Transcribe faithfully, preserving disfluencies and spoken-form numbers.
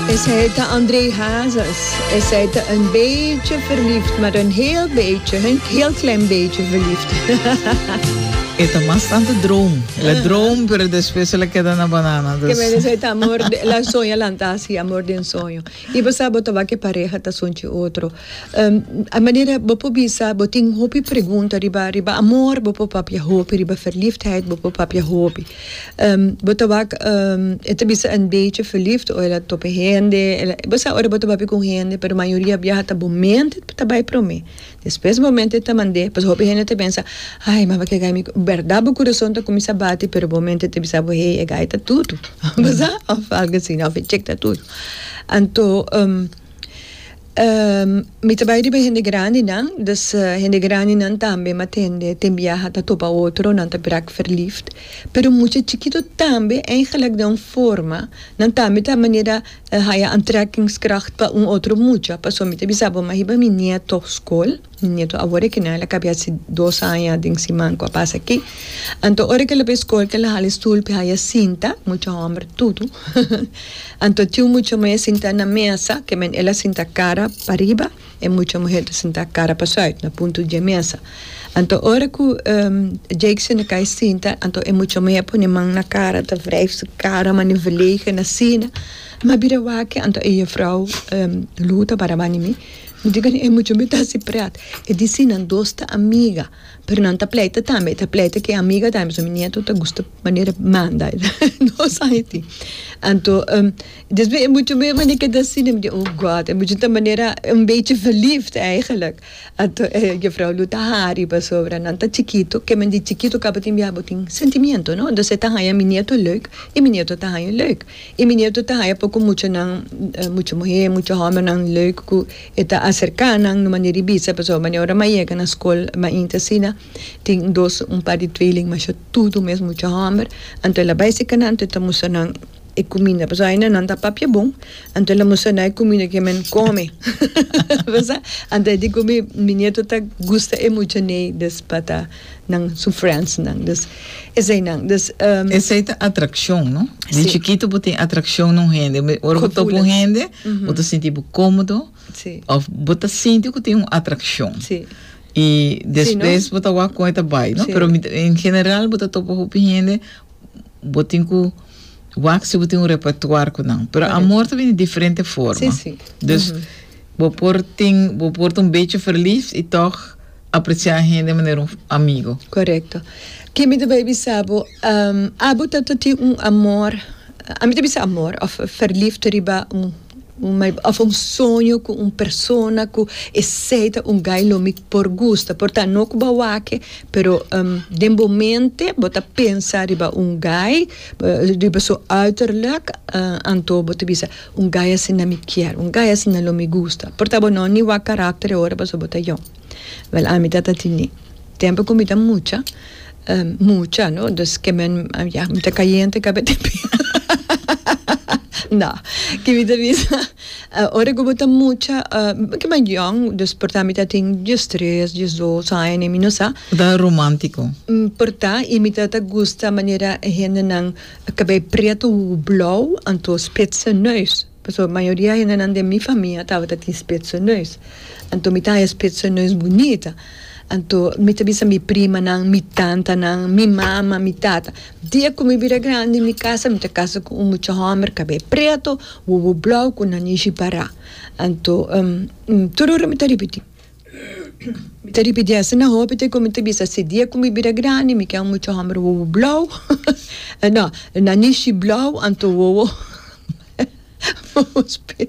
Is heette André Hazes. Is heette een beetje verliefd, maar een heel beetje, een heel klein beetje verliefd. Het is bastante droom. La droom, pero después se le queda una banana. Que me dice amor, de, la sonha lantasi, amor de sonho. E você sabe que pareja tá sonte outro. Um, a maneira bopo bisa, boting hopi pergunta riba riba amor, bopo papia hopi riba verliefdheid, bopo papia hopi. Um, botawak um, het bisa een beetje verliefd, ou ela tope hende, você ora boto papi com hende, pero a maioria viaja tá momento tá vai pro me. Depois momento tá mande, pues hopi hende te pensa, ai, mas vai que gai me verdade o coração tá começa a bater, pero momento te bisa hey, é gai tá tudo. Mas of algo assim, of check tá tudo. Então, um, um, met bij die begin de grani nan, dus uh, hende grani nan tambe matende tembia ta topa outro nan ta brak verliefd, pero muito chiquito tambe eigenlijk dan forma nan tambe ta maneira uh, haya aantrekkingskracht pa un outro mucha, pa so mit bisabo ma hiba mi nieto school, mi nieto agora que na ela cabia se dos anos ding si manco passa aqui, anto ora que la pe school que la hali stool pe haya cinta, mucho hombre tudo, anto tiu mucho mais cinta na mesa, que men ela cinta cara para riba, e muita mulher sentar cara para suite na ponto de mesa. Então, hora que um, Jake se cai sinta, então é muito mais põe mão na cara, tá wrijft cara, maar verlegen na cena. Maar bira wake, então é a vrouw um, luta para banimi. Me diga é muito mais assim praat. E disse não dosta amiga, pero não tá pleita também, tá pleita que amiga também, so menina tu tá gosta maneira manda. Não sai ti. Então, um, desbe é muito mais maneira que assim, me digo, oh God, é muito maneira um beetje verliefd eigenlijk. Então, é a vrouw luta hari para sobre, não tá chiquito, que me diz chiquito acaba de enviar botin sentimento, não? Então, tá aí menina tu leuk, e menina tu tá aí leuk. E menina tu tá aí pouco muito não, muito mulher, muito homem não leuk, que tá acercando numa maneira bisa, pessoal, mas agora mais chega na escola, mais intensina, tem dois, um par de tweeling, mas é tudo mesmo muito homem. Então, ela vai se canando, então, mostrando e comida, pessoal, ainda não tá papia bom, então, ela mostrando a comida que men come. Então, de comer, menino tá gosta é muito nem des pata não sofrência não, des esse aí não, des um, essa é a atração, não? De chiquito botem atração não rende, ora botou por rende, botou sentir cômodo. Sim. Ou bota sentir que tem uma atração. Sim. E depois bota uma coisa vai, não? Pero em geral bota topo opinião, botem com wax botem um repertório com não. Pero amor também de diferente forma. Sim, sim. Dus vou pôr tem, vou pôr um beetje verliefd e toch apreciar a gente de maneira um amigo. Correto. Que me deve saber, um, abo tanto tem um amor, a mim deve ser amor, of verliefd riba um uma of um sonho com uma pessoa que aceita um gailo me por gusto, portanto não cuba wake, pero um, de momento bota pensar riba um gai, riba so uiterlijk, uh, anto bota bisa um gai assim não me quer, um gai assim não me gusta, portanto não ni wa caráter ora bota bota eu, well a mim tata tini, tempo comida mucha, um, mucha, no, dus que men ja muita caliente cabete. Não, que me avisa, uh, ora que bota muita, uh, que mais young, dus portanto tem distress, disso, sai nem me não sa. Da romântico. Um, portanto, e me tata gosta a maneira gente não acabei preto ou blau, anto spitze neus. Porque a maioria gente não de minha família tava tem spitze neus, anto me tá spitze neus bonita. Então, me tabisa mi prima nang, mi tanta nang, mi mama, mi tata. Dia que me vira grande, mi casa, mi ta casa com um muito homem, cabelo preto, o blau, com nanishi para. Então, um, um, tudo me ta repeti. Me ta repeti essa na roupa, te como te bisa, se dia que me vira grande, mi quer um muito homem, o blau, não, nanishi blau, então o